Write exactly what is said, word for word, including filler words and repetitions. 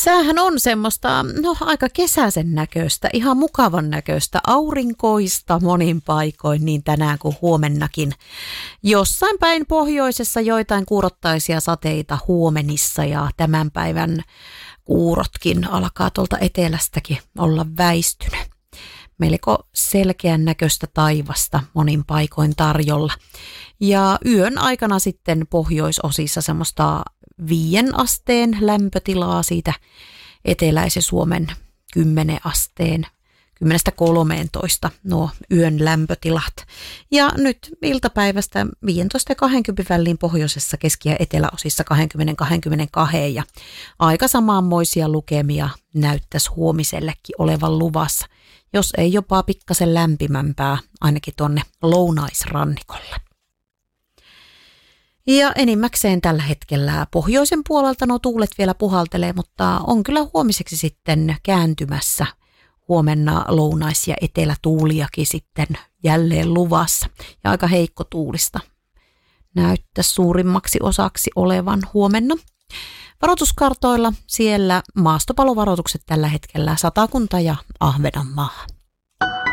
Säähän on semmoista, no aika kesäisen näköistä, ihan mukavan näköistä, aurinkoista monin paikoin niin tänään kuin huomennakin. Jossain päin pohjoisessa joitain kuurottaisia sateita huomenissa ja tämän päivän kuurotkin alkaa tuolta etelästäkin olla väistynyt. Melko selkeän näköistä taivasta monin paikoin tarjolla. Ja yön aikana sitten pohjoisosissa semmoista viiden asteen lämpötilaa siitä eteläisen Suomen kymmenen asteen, kymmenestä kolmeentoista nuo yön lämpötilat. Ja nyt iltapäivästä viisitoista ja kaksikymmentä väliin pohjoisessa keski- ja eteläosissa kaksikymmentä kaksikymmentäkaksi ja aika samanmoisia lukemia näyttäisi huomisellekin olevan luvassa, jos ei jopa pikkasen lämpimämpää ainakin tuonne lounaisrannikolle. Ja enimmäkseen tällä hetkellä pohjoisen puolelta nuo tuulet vielä puhaltelee, mutta on kyllä huomiseksi sitten kääntymässä huomenna lounais- ja etelätuuliakin sitten jälleen luvassa. Ja aika heikko tuulista näyttäisi suurimmaksi osaksi olevan huomenna. Varoituskartoilla siellä maastopalovaroitukset tällä hetkellä Satakunta ja Ahvenanmaa.